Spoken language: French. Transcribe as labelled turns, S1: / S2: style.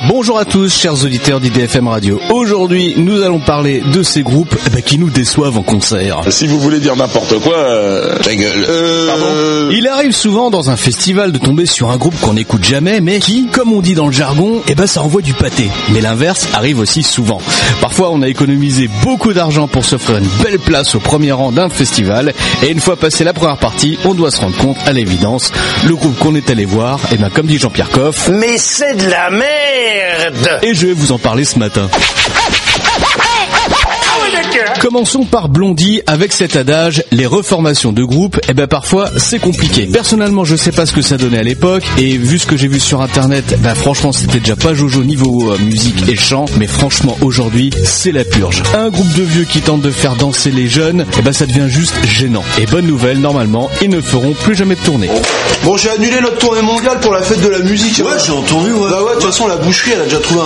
S1: Bonjour à tous, chers auditeurs d'IDFM Radio. Aujourd'hui, nous allons parler de ces groupes qui nous déçoivent en concert.
S2: Si vous voulez dire n'importe quoi, ta gueule. Pardon.
S1: Il arrive souvent dans un festival de tomber sur un groupe qu'on n'écoute jamais, mais qui, comme on dit dans le jargon, ça envoie du pâté. Mais l'inverse arrive aussi souvent. Parfois, on a économisé beaucoup d'argent pour s'offrir une belle place au premier rang d'un festival, et une fois passé la première partie, on doit se rendre compte, à l'évidence, le groupe qu'on est allé voir, comme dit Jean-Pierre Coff,
S3: mais c'est de la merde!
S1: Et je vais vous en parler ce matin. Commençons par Blondie avec cet adage, les reformations de groupe, parfois c'est compliqué. Personnellement, je sais pas ce que ça donnait à l'époque, et vu ce que j'ai vu sur internet, franchement c'était déjà pas jojo niveau musique et chant, mais franchement aujourd'hui c'est la purge. Un groupe de vieux qui tente de faire danser les jeunes, ça devient juste gênant. Et bonne nouvelle, normalement, ils ne feront plus jamais de tournée.
S4: Bon, j'ai annulé notre tournée mondiale pour la fête de la musique.
S5: Ouais, j'ai entendu, ouais.
S4: Bah ouais, de toute façon la boucherie elle a déjà trouvé